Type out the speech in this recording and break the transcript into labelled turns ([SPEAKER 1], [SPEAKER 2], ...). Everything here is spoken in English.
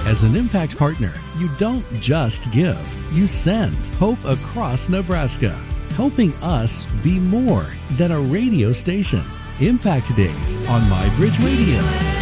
[SPEAKER 1] As an Impact Partner, you don't just give, you send hope across Nebraska, helping us be more than a radio station. Impact Days on MyBridge Radio.